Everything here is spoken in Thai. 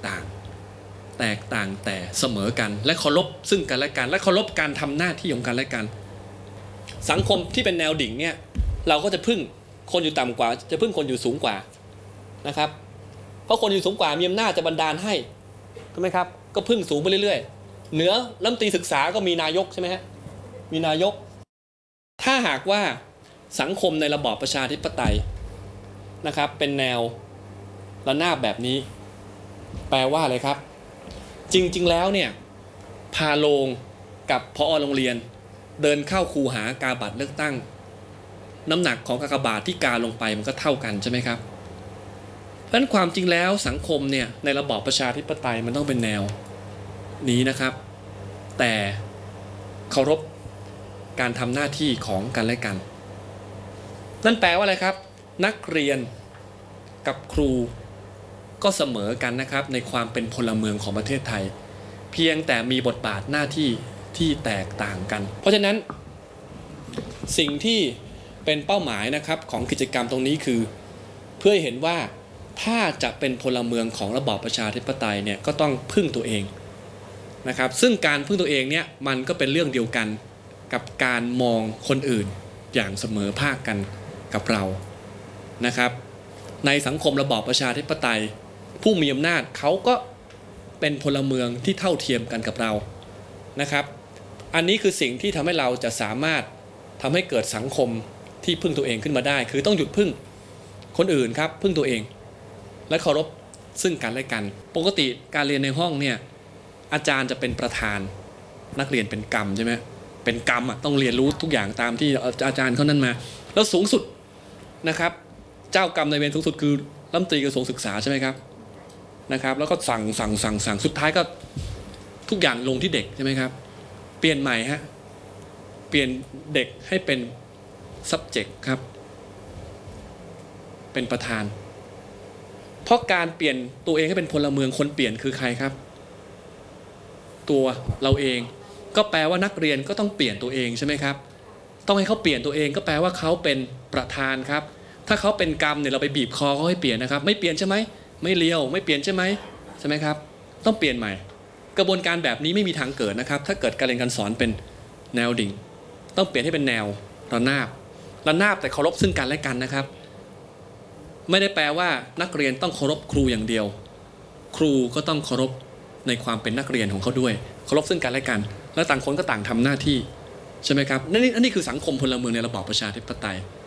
ต่างแต่เสมอกันและเคารพซึ่งกันและกันและเคารพการทำหน้าที่ของกันและกันสังคมที่เป็นแนวดิ่งเนี่ยเราก็จะพึ่งคนอยู่ต่ำกว่าจะพึ่งคนอยู่สูงกว่านะครับเพราะคนอยู่สูงกว่ามีอำนาจจะบันดาลให้ใช่ไหมครับก็พึ่งสูงไปเรื่อยๆเหนือรัฐมนตรีศึกษาก็มีนายกใช่ไหมฮะมีนายกถ้าหากว่าสังคมในระบอบประชาธิปไตยนะครับเป็นแนวระนาบแบบนี้แปลว่าอะไรครับจริงๆแล้วเนี่ยพาโรงกับผอ.โรงเรียนเดินเข้าคูหากาบัตรเลือกตั้งน้ำหนักของกากบาทที่กาลงไปมันก็เท่ากันใช่ไหมครับเพราะฉะนั้นความจริงแล้วสังคมเนี่ยในระบอบประชาธิปไตยมันต้องเป็นแนวนี้นะครับแต่เคารพการทำหน้าที่ของกันและกันนั่นแปลว่าอะไรครับนักเรียนกับครูก็เสมอกันนะครับในความเป็นพลเมืองของประเทศไทยเพียงแต่มีบทบาทหน้าที่ที่แตกต่างกันเพราะฉะนั้นสิ่งที่เป็นเป้าหมายนะครับของกิจกรรมตรงนี้คือเพื่อให้เห็นว่าถ้าจะเป็นพลเมืองของระบอบประชาธิปไตยเนี่ยก็ต้องพึ่งตัวเองนะครับซึ่งการพึ่งตัวเองเนี่ยมันก็เป็นเรื่องเดียวกันกับการมองคนอื่นอย่างเสมอภาคกันกับเรานะครับในสังคมระบอบประชาธิปไตยผู้มีอำนาจเขาก็เป็นพลเมืองที่เท่าเทียมกันกับเรานะครับอันนี้คือสิ่งที่ทำให้เราจะสามารถทำให้เกิดสังคมที่พึ่งตัวเองขึ้นมาได้คือต้องหยุดพึ่งคนอื่นครับพึ่งตัวเองและเคารพซึ่งกันและกันปกติการเรียนในห้องเนี่ยอาจารย์จะเป็นประธานนักเรียนเป็นกรรมใช่ไหมเป็นกรรมต้องเรียนรู้ทุกอย่างตามที่อาจารย์เขานั่นมาแล้วสูงสุดนะครับเจ้ากรรมนายเวรสูงสุดคือรัฐมนตรีกระทรวงศึกษาใช่ไหมครับนะครับแล้วก็สั่งสุดท้ายก็ทุกอย่างลงที่เด็กใช่ไหมครับเปลี่ยนใหม่ฮะเปลี่ยนเด็กให้เป็น subject ครับเป็นประธานเพราะการเปลี่ยนตัวเองให้เป็นพลเมืองคนเปลี่ยนคือใครครับตัวเราเองก็แปลว่านักเรียนก็ต้องเปลี่ยนตัวเองใช่ไหมครับต้องให้เขาเปลี่ยนตัวเองก็แปลว่าเขาเป็นประธานครับถ้าเขาเป็นกรรมเนี่ยเราไปบีบคอเขาให้เปลี่ยนนะครับไม่เปลี่ยนใช่ไหมไม่เลี้ยวไม่เปลี่ยนใช่ไหมครับต้องเปลี่ยนใหม่กระบวนการแบบนี้ไม่มีทางเกิดนะครับถ้าเกิดการเรียนการสอนเป็นแนวดิ่งต้องเปลี่ยนให้เป็นแนวระนาบแต่เคารพซึ่งกันและกันนะครับไม่ได้แปลว่านักเรียนต้องเคารพครูอย่างเดียวครูก็ต้องเคารพในความเป็นนักเรียนของเขาด้วยเคารพซึ่งกันและกันแล้วต่างคนก็ต่างทำหน้าที่ใช่ไหมครับนี่คือสังคมพลเมืองในระบอบประชาธิปไตย